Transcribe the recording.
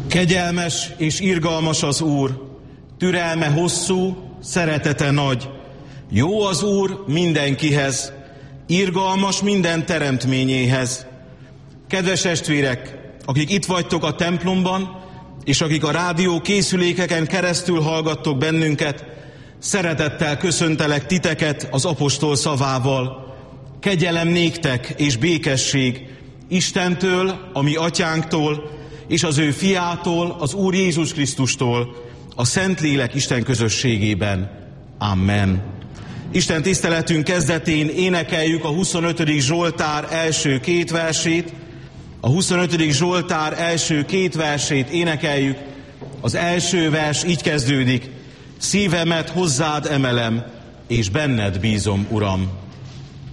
Kegyelmes és irgalmas az Úr, türelme hosszú, szeretete nagy. Jó az Úr mindenkihez, irgalmas minden teremtményéhez. Kedves testvérek, akik itt vagytok a templomban, és akik a rádió készülékeken keresztül hallgattok bennünket, szeretettel köszöntelek titeket az apostol szavával. Kegyelem néktek és békesség Istentől, a mi atyánktól, és az ő fiától, az Úr Jézus Krisztustól, a Szentlélek Isten közösségében. Amen. Isten tiszteletünk kezdetén énekeljük a 25. Zsoltár első két versét. A 25. Zsoltár első két versét énekeljük. Az első vers így kezdődik: szívemet hozzád emelem, és benned bízom, Uram.